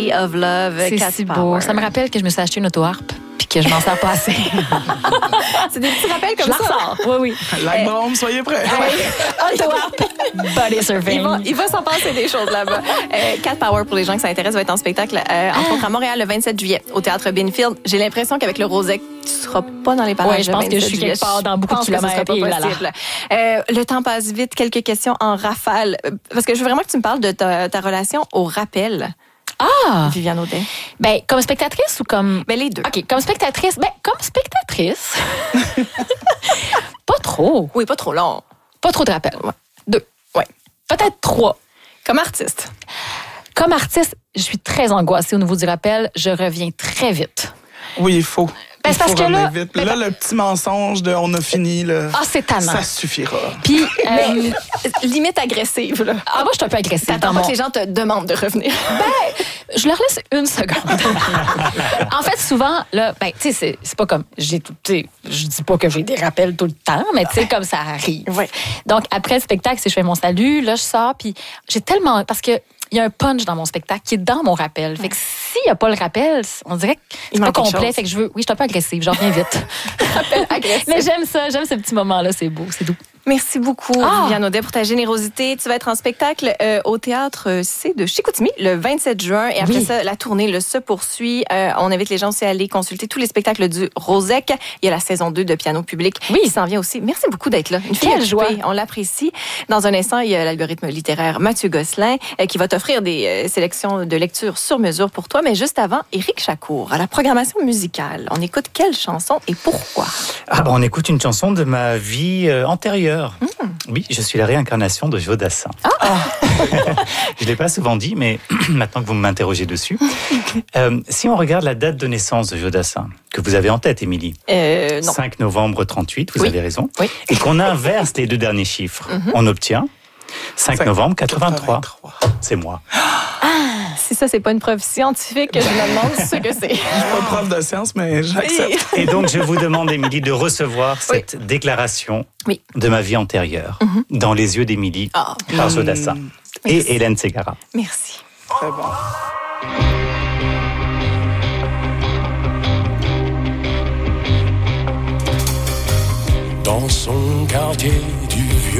Sea of Love. C'est Cat si Power. beau. Ça me rappelle que je me suis acheté une auto-harpe puis que je m'en sers pas assez. C'est des petits rappels comme Je la ça. ressors. Oui. Like Brome, soyez prêts. Auto-harpe. Body surfing. Il va s'en passer des choses là-bas. Cat Power, pour les gens qui s'intéressent, va être en spectacle entre autres à Montréal le 27 juillet au Théâtre Binfield. J'ai l'impression qu'avec le Rosec, tu seras pas dans les parages. Oui, je pense le que je 27 suis juillet. quelque part dans beaucoup de Je pense que ce sera kilomètres. pas Et là, là. possible. Le temps passe vite. Quelques questions en rafale. Parce que je veux vraiment que tu me parles de ta relation au rappel, Ah! Viviane Audet. Ben, comme spectatrice ou comme... Ben, les deux. OK, comme spectatrice. Ben, comme spectatrice. Pas trop. Oui, pas trop long. Pas trop de rappels. Ouais. 2. Ouais. Peut-être 3. Comme artiste. Comme artiste, je suis très angoissée au niveau du rappel. Je reviens très vite. Oui, il faut. Ben, Il c'est parce faut que là- revenir vite. ben, Là, le petit mensonge de on a fini, là, Ah, c'est tannant. ça suffira. Puis, Limite agressive, là. moi, je suis un peu agressive. T'attends dans pas mon- que les gens te demandent de revenir. Je leur laisse une seconde. En fait, souvent, là, ben, tu sais, c'est pas comme. Je dis pas que j'ai des rappels tout le temps, mais tu sais, comme ça arrive. Ouais. Donc, après le spectacle, si je fais mon salut, là, je sors, puis j'ai tellement. Parce que. Il y a un punch dans mon spectacle qui est dans mon rappel. Fait que s'il n'y a pas le rappel, on dirait que c'est pas manque quelque complet. chose. Fait que je veux. Oui, je suis un peu agressive, j'en reviens vite. Agressif. Mais j'aime ça, j'aime ces petits moments-là, c'est beau, c'est doux. Merci beaucoup, Viviane Audet, pour ta générosité. Tu vas être en spectacle au Théâtre C de Chicoutimi le 27 juin. Et après ça, la tournée se poursuit. On invite les gens aussi à aller consulter tous les spectacles du Rosec. Il y a la saison 2 de Piano public qui s'en vient aussi. Merci beaucoup d'être là. Une Quelle fille joie. occupée. On l'apprécie. Dans un instant, il y a l'algorithme littéraire Mathieu Gosselin qui va t'offrir des sélections de lecture sur mesure pour toi. Mais juste avant, Éric Chacour, à la programmation musicale. On écoute quelle chanson et pourquoi? On écoute une chanson de ma vie antérieure. Oui, je suis la réincarnation de Jodassin. Je ne l'ai pas souvent dit, mais maintenant que vous m'interrogez dessus, si on regarde la date de naissance de Jodassin, que vous avez en tête, Émilie, Non. 5 novembre 38, vous avez raison, Oui. et qu'on inverse les deux derniers chiffres, on obtient 5 novembre 83. C'est moi. Si ça, c'est pas une preuve scientifique, je me demande ce que c'est. Je suis pas prof de science, mais j'accepte. Et donc, je vous demande, Émilie, de recevoir cette déclaration de ma vie antérieure dans les yeux d'Émilie par Jodassin et Hélène Ségara. Merci. Très bon. Dans son quartier du